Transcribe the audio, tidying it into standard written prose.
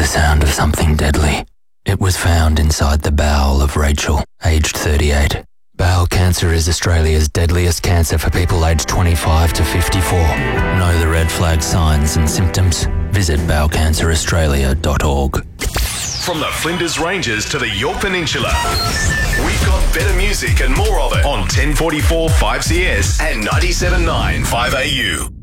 the sound of something deadly. It was found inside the bowel of Rachel, aged 38. Bowel cancer is Australia's deadliest cancer for people aged 25 to 54. Know the red flag signs and symptoms? Visit bowelcanceraustralia.org. From the Flinders Ranges to the Yorke Peninsula, we've got better music and more of it on 1044 5CS and 97.9 5AU.